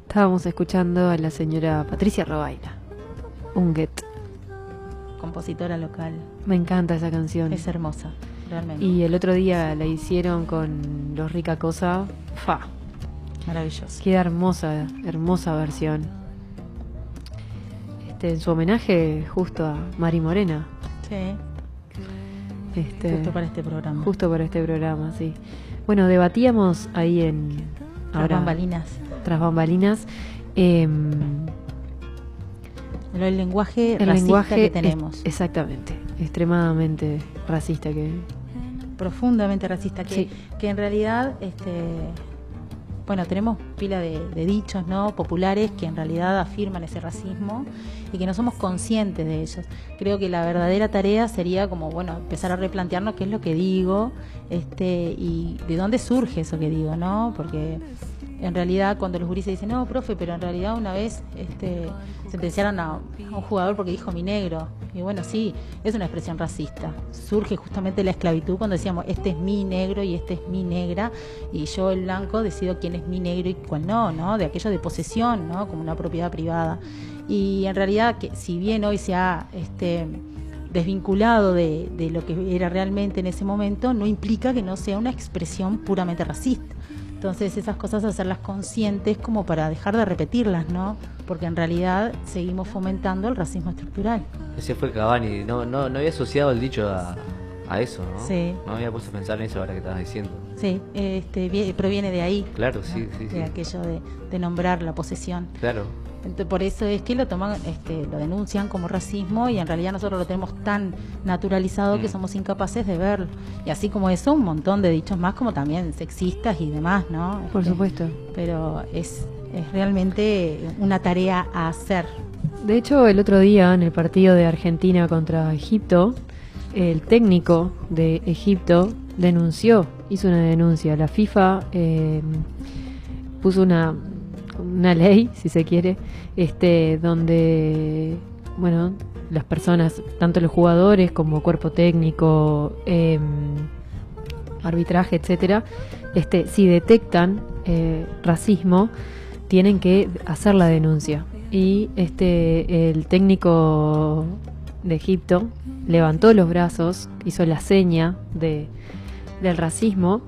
Estábamos escuchando a la señora Patricia Robaina, Unget. Compositora local. Me encanta esa canción. Es hermosa, realmente. Y el otro día la hicieron con Los Rica Cosa. ¡Fa! Maravilloso. Queda hermosa, hermosa versión. En su homenaje justo a Mari Morena. Sí. Justo para este programa. Justo para este programa, sí. Bueno, debatíamos ahí en... Tras bambalinas. Tras bambalinas. El lenguaje racista que tenemos. Exactamente. Extremadamente racista profundamente racista. Sí. Que en realidad... Bueno, tenemos pila de dichos, ¿no?, populares que en realidad afirman ese racismo y que no somos conscientes de ellos. Creo que la verdadera tarea sería como, bueno, empezar a replantearnos qué es lo que digo, y de dónde surge eso que digo, ¿no? Porque en realidad cuando los gurises dicen, no, profe, pero en realidad una vez sentenciaron a un jugador porque dijo mi negro. Y bueno, sí, es una expresión racista. Surge justamente la esclavitud cuando decíamos, este es mi negro y este es mi negra, y yo, el blanco, decido quién es mi negro y cuál no, ¿no? De aquello de posesión, ¿no?, como una propiedad privada. Y en realidad, que si bien hoy se ha desvinculado de lo que era realmente en ese momento, no implica que no sea una expresión puramente racista. Entonces esas cosas hacerlas conscientes como para dejar de repetirlas, ¿no? Porque en realidad seguimos fomentando el racismo estructural. Ese fue Cavani, no había asociado el dicho a eso, ¿no? Sí. No había puesto a pensar en eso ahora que estabas diciendo. Sí, proviene de ahí. Claro, sí, ¿no? sí. De aquello de nombrar la posesión. Claro. Entonces, por eso es que lo toman, lo denuncian como racismo, y en realidad nosotros lo tenemos tan naturalizado que somos incapaces de verlo. Y así como eso, un montón de dichos más, como también sexistas y demás, ¿no? Por supuesto. Pero es realmente una tarea a hacer. De hecho, el otro día en el partido de Argentina contra Egipto, el técnico de Egipto hizo una denuncia. La FIFA puso una ley, si se quiere, donde, bueno, las personas, tanto los jugadores como cuerpo técnico, arbitraje, etcétera, si detectan racismo, tienen que hacer la denuncia. Y el técnico de Egipto levantó los brazos, hizo la seña del racismo,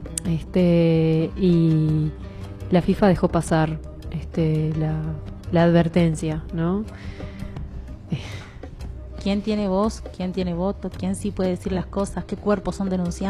y la FIFA dejó pasar la advertencia, ¿no? ¿Quién tiene voz? ¿Quién tiene voto? ¿Quién sí puede decir las cosas? ¿Qué cuerpos son denunciados?